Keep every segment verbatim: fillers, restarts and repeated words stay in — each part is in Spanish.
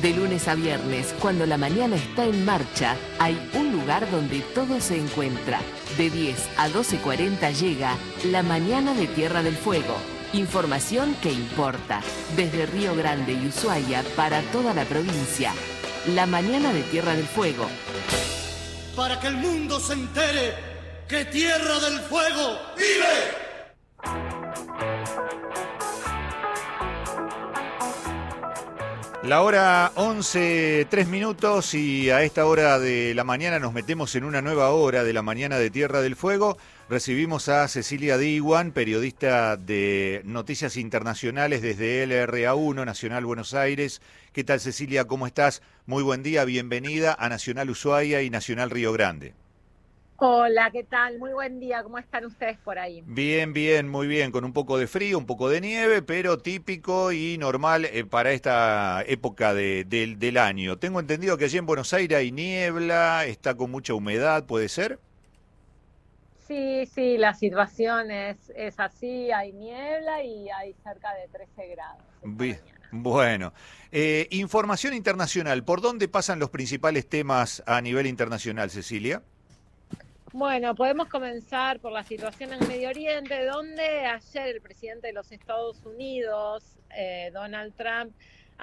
De lunes a viernes, cuando la mañana está en marcha, hay un lugar donde todo se encuentra. De diez a doce cuarenta llega La Mañana de Tierra del Fuego. Información que importa. Desde Río Grande y Ushuaia para toda la provincia. La Mañana de Tierra del Fuego. Para que el mundo se entere que Tierra del Fuego vive. La hora once, tres minutos y a esta hora de la mañana nos metemos en una nueva hora de La Mañana de Tierra del Fuego. Recibimos a Cecilia Diwan, periodista de Noticias Internacionales desde L R A uno, Nacional Buenos Aires. ¿Qué tal, Cecilia? ¿Cómo estás? Muy buen día, bienvenida a Nacional Ushuaia y Nacional Río Grande. Hola, ¿qué tal? Muy buen día. ¿Cómo están ustedes por ahí? Bien, bien, muy bien, con un poco de frío, un poco de nieve, pero típico y normal eh, para esta época de, de, del año. Tengo entendido que allí en Buenos Aires hay niebla, está con mucha humedad, ¿puede ser? Sí, sí, la situación es, es así, hay niebla y hay cerca de trece grados. Bien, bueno, eh, información internacional, ¿por dónde pasan los principales temas a nivel internacional, Cecilia? Bueno, podemos comenzar por la situación en Medio Oriente, donde ayer el presidente de los Estados Unidos, eh, Donald Trump,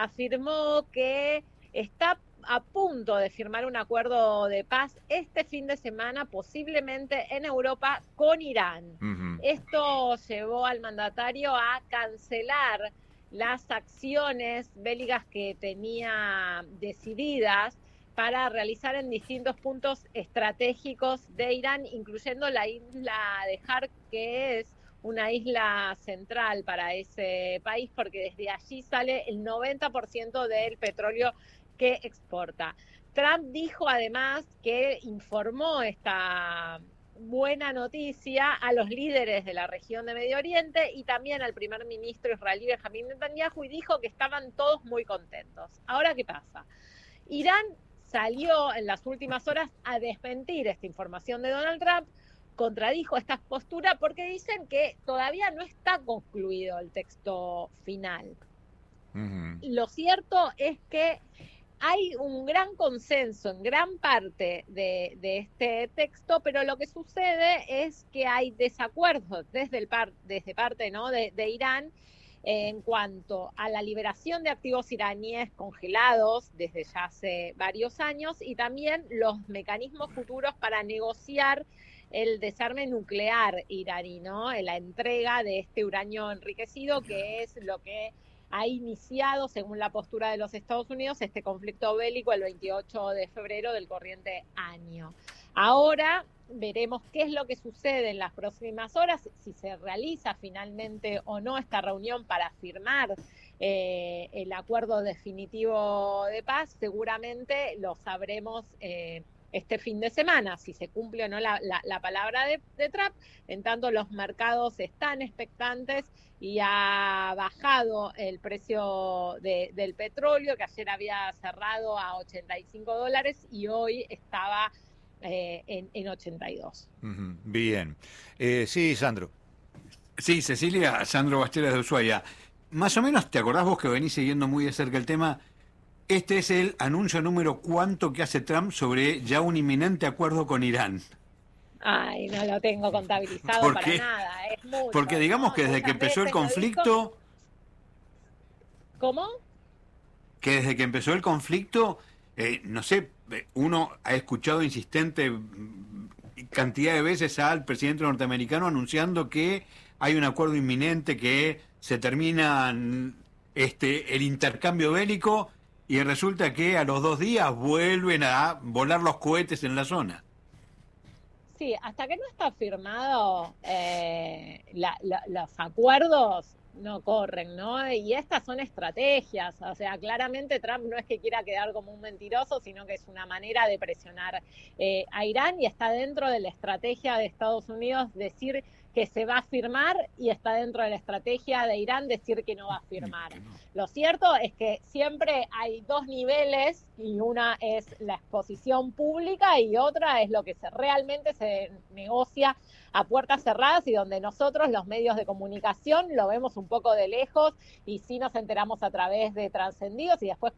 afirmó que está a punto de firmar un acuerdo de paz este fin de semana, posiblemente en Europa, con Irán. Uh-huh. Esto llevó al mandatario a cancelar las acciones bélicas que tenía decididas para realizar en distintos puntos estratégicos de Irán, incluyendo la isla de Har, que es una isla central para ese país, porque desde allí sale el noventa por ciento del petróleo que exporta. Trump dijo además que informó esta buena noticia a los líderes de la región de Medio Oriente y también al primer ministro israelí Benjamin Netanyahu, y dijo que estaban todos muy contentos. Ahora, ¿qué pasa? Irán salió en las últimas horas a desmentir esta información de Donald Trump, contradijo esta postura porque dicen que todavía no está concluido el texto final. Uh-huh. Lo cierto es que hay un gran consenso en gran parte de, de este texto, pero lo que sucede es que hay desacuerdos desde, el par, desde parte ¿no? de, de Irán en cuanto a la liberación de activos iraníes congelados desde ya hace varios años y también los mecanismos futuros para negociar el desarme nuclear iraní, ¿no? La entrega de este uranio enriquecido, que es lo que ha iniciado, según la postura de los Estados Unidos, este conflicto bélico el veintiocho de febrero del corriente año. Ahora veremos qué es lo que sucede en las próximas horas, si se realiza finalmente o no esta reunión para firmar eh, el acuerdo definitivo de paz. Seguramente lo sabremos eh, este fin de semana, si se cumple o no la, la, la palabra de, de Trump. En tanto, los mercados están expectantes y ha bajado el precio de, del petróleo, que ayer había cerrado a ochenta y cinco dólares y hoy estaba Eh, en, en ochenta y dos. Uh-huh. Bien. Eh, sí, Sandro. Sí, Cecilia, Sandro Basteras de Ushuaia. Más o menos, ¿te acordás vos que venís siguiendo muy de cerca el tema? Este es el anuncio número cuánto que hace Trump sobre ya un inminente acuerdo con Irán. Ay, no lo tengo contabilizado ¿Por para qué? nada, es mucho. Porque digamos ¿no? que desde Muchas que empezó el conflicto... ¿Cómo? Que desde que empezó el conflicto, eh, no sé, uno ha escuchado insistente cantidad de veces al presidente norteamericano anunciando que hay un acuerdo inminente, que se termina este, el intercambio bélico, y resulta que a los dos días vuelven a volar los cohetes en la zona. Sí, hasta que no está firmado eh, la, la, los acuerdos no corren, ¿no? Y estas son estrategias, o sea, claramente Trump no es que quiera quedar como un mentiroso, sino que es una manera de presionar eh, a Irán, y está dentro de la estrategia de Estados Unidos decir que se va a firmar, y está dentro de la estrategia de Irán decir que no va a firmar. Lo cierto es que siempre hay dos niveles, y una es la exposición pública y otra es lo que se, realmente se negocia a puertas cerradas, y donde nosotros, los medios de comunicación, lo vemos un poco de lejos y sí nos enteramos a través de trascendidos, y después